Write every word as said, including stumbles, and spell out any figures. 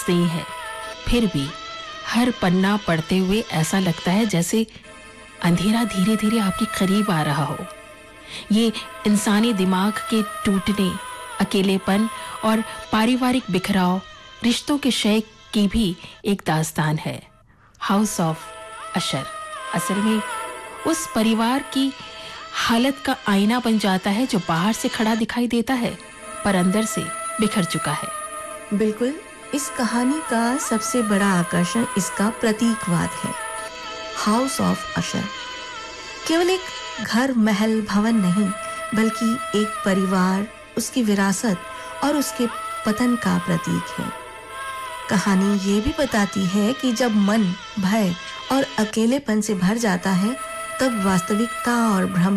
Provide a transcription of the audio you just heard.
स्नेह है, फिर भी हर पन्ना पढ़ते हुए ऐसा लगता है जैसे अंधेरा धीरे-धीरे आपके करीब आ रहा हो। ये इंसानी दिमाग के टूटने, अकेलेपन और पारिवारिक बिखराव, रिश्तों के क्षय की भी एक दास्तान है। हाउस ऑफ अशर असल में उस परिवार की हालत का आईना बन जाता है जो बाहर से खड़ा दिखाई देता है पर अंदर से बिखर चुका है। बिल्कुल, इस कहानी का सबसे बड़ा आकर्षण इसका प्रतीकवाद है। हाउस ऑफ अशर केवल एक घर, महल, भवन नहीं, बल्कि एक परिवार, उसकी विरासत और उसके पतन का प्रतीक है। कहानी ये भी बताती है कि जब मन भय और अकेलेपन से भर जाता है, तब वास्तविकता और भ्रम